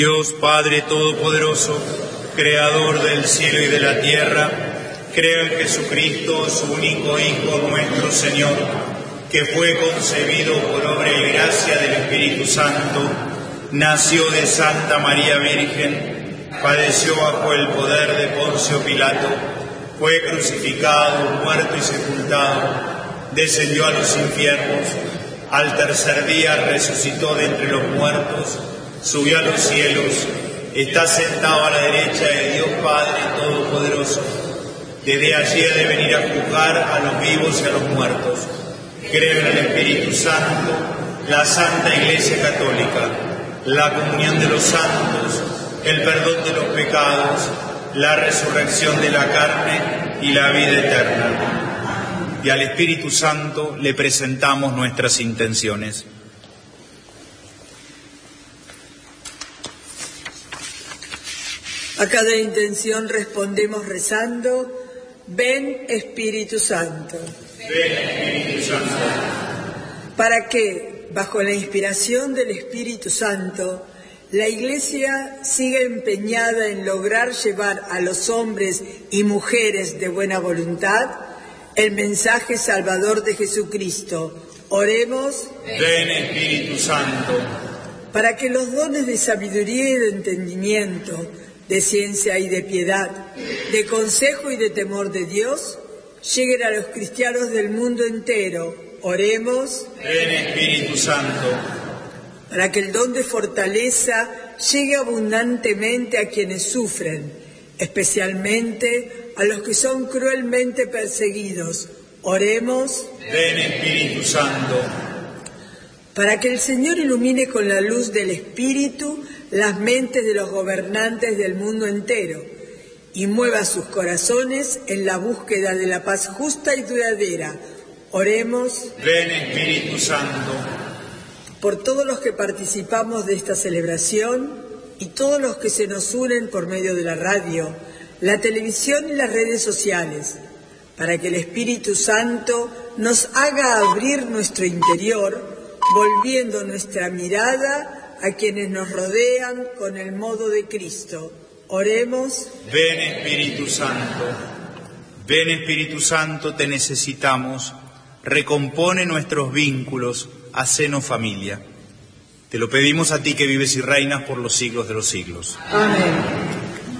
Dios Padre Todopoderoso, Creador del cielo y de la tierra, creo en Jesucristo, su único Hijo, nuestro Señor, que fue concebido por obra y gracia del Espíritu Santo, nació de Santa María Virgen, padeció bajo el poder de Poncio Pilato, fue crucificado, muerto y sepultado, descendió a los infiernos, al tercer día resucitó de entre los muertos, subió a los cielos, está sentado a la derecha de Dios Padre Todopoderoso. Desde allí ha de venir a juzgar a los vivos y a los muertos. Creo en el Espíritu Santo, la Santa Iglesia Católica, la comunión de los santos, el perdón de los pecados, la resurrección de la carne y la vida eterna. Y al Espíritu Santo le presentamos nuestras intenciones. A cada intención respondemos rezando: ven Espíritu Santo. Ven Espíritu Santo. Para que, bajo la inspiración del Espíritu Santo, la Iglesia siga empeñada en lograr llevar a los hombres y mujeres de buena voluntad el mensaje salvador de Jesucristo, oremos: ven Espíritu Santo. Para que los dones de sabiduría y de entendimiento, de ciencia y de piedad, de consejo y de temor de Dios, lleguen a los cristianos del mundo entero, oremos: ven Espíritu Santo. Para que el don de fortaleza llegue abundantemente a quienes sufren, especialmente a los que son cruelmente perseguidos, oremos: ven Espíritu Santo. Para que el Señor ilumine con la luz del Espíritu las mentes de los gobernantes del mundo entero y mueva sus corazones en la búsqueda de la paz justa y duradera, oremos: ven Espíritu Santo. Por todos los que participamos de esta celebración y todos los que se nos unen por medio de la radio, la televisión y las redes sociales, para que el Espíritu Santo nos haga abrir nuestro interior, volviendo nuestra mirada a quienes nos rodean con el modo de Cristo. Oremos: ven Espíritu Santo. Ven Espíritu Santo, te necesitamos. Recompone nuestros vínculos, hacenos familia. Te lo pedimos a ti que vives y reinas por los siglos de los siglos. Amén.